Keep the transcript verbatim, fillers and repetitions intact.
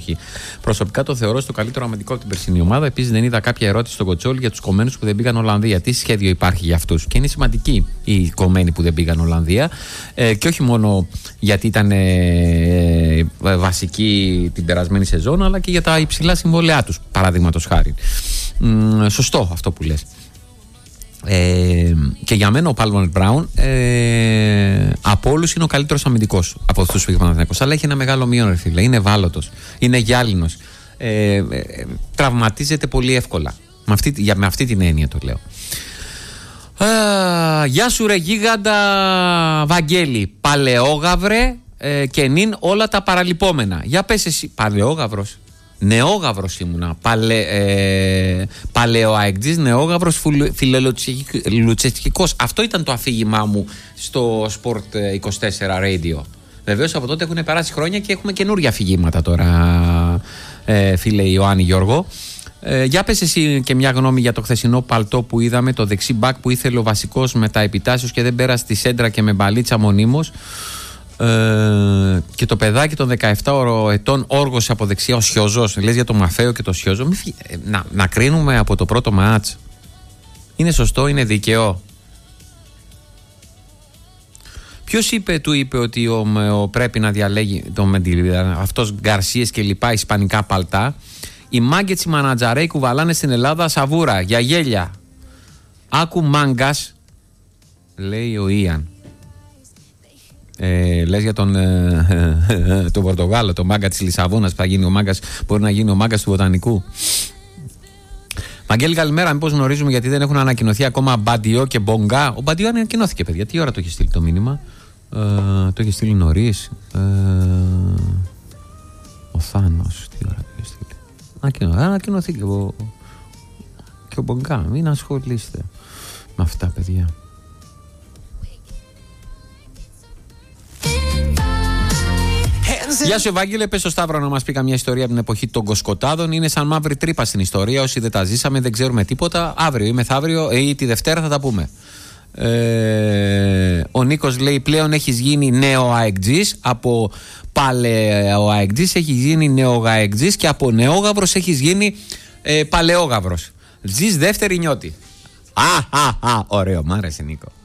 συνοχή. Προσωπικά το θεωρώ στο καλύτερο αμυντικό από την περσινή ομάδα. Επίσης, δεν είδα κάποια ερώτηση στον Κοτσόλη για τους κομμένους που δεν πήγαν Ολλανδία. Τι σχέδιο υπάρχει για αυτούς? Και είναι σημαντικοί οι κομμένοι που δεν πήγαν Ολλανδία. Ε, και όχι μόνο γιατί ήταν ε, βασικοί την περασμένη σεζόν, αλλά και για τα υψηλά συμβόλαιά τους, παραδείγματος χάρη. Mm, σωστό αυτό που λες. Ε, και για μένα ο Πάλμερ Μπράουν ε, από όλους είναι ο καλύτερος αμυντικός από αυτούς τους Παναθηναϊκούς. Αλλά έχει ένα μεγάλο μείον, ρε φίλε. Είναι ευάλωτος, είναι γυάλινος, ε, ε, τραυματίζεται πολύ εύκολα. Με αυτή, για, με αυτή την έννοια το λέω. ε, Γεια σου ρε γίγαντα Βαγγέλη. Παλαιόγαυρε ε, και νυν όλα τα παραλυπόμενα. Για πες εσύ. Παλαιόγαυρος. Νεόγαυρος ήμουνα. Παλαι, ε, Παλαιοαεκτζής, νεόγαυρος, φιλελουτσεστικός. Αυτό ήταν το αφήγημά μου στο Sport είκοσι τέσσερα Radio. Βεβαίως από τότε έχουν περάσει χρόνια και έχουμε καινούργια αφηγήματα τώρα, ε, φίλε Ιωάννη Γιώργο. Ε, για πες εσύ και μια γνώμη για το χθεσινό παλτό που είδαμε, το δεξί μπακ που ήθελε ο βασικός με τα επιτάσεως και δεν πέρασε τη σέντρα και με μπαλίτσα μονίμως. Ε, και το παιδάκι των δεκαεπτά ετών όργωσε από δεξιά, ο Σιώζος. Λες για το Μαφαίο και το Σιώζο. Μη φυ... να, να κρίνουμε από το πρώτο μάτς. Είναι σωστό, είναι δίκαιο? Ποιος είπε, του είπε ότι ο, ο, πρέπει να διαλέγει το Μεντιλίδα, αυτός Γκαρσίες και λοιπά, ισπανικά παλτά? Οι μάγκες οι μανατζαρέοι κουβαλάνε στην Ελλάδα σαβούρα για γέλια. Άκου μάγκας, λέει ο Ιαν. Ε, λες για τον, ε, ε, τον Πορτογάλο, τον μάγκα της Λισαβόνας που θα γίνει ο μάγκας, μπορεί να γίνει ο μάγκας του Βοτανικού. Βαγγέλη, καλημέρα. Μήπως γνωρίζουμε γιατί δεν έχουν ανακοινωθεί ακόμα Μπαντιό και Μπογκά? Ο Μπαντιό ανακοινώθηκε, παιδιά. Τι ώρα το έχει στείλει το μήνυμα? Ε, το έχει στείλει νωρίς. Ε, ο Θάνος, τι ώρα το έχει στείλει? Ανακοινω, ανακοινωθεί και ο, και ο Μπογκά. Μην ασχολείστε με αυτά, παιδιά. Γεια σου Ευάγγελε, πες στο Σταύρο να μας πει καμιά ιστορία από την εποχή των Κοσκοτάδων. Είναι σαν μαύρη τρύπα στην ιστορία. Όσοι δεν τα ζήσαμε, δεν ξέρουμε τίποτα. Αύριο ή μεθαύριο ή τη Δευτέρα θα τα πούμε. Ε, ο Νίκος λέει πλέον έχεις γίνει νέο αεκτζής. Από παλαιοαεκτζής έχεις γίνει νεογαεκτζής. Και από νεόγαυρος έχεις γίνει ε, παλαιόγαυρος. Ζεις δεύτερη νιώτη. Α, α, α, ωραίο, μ' άρεσε Νίκο.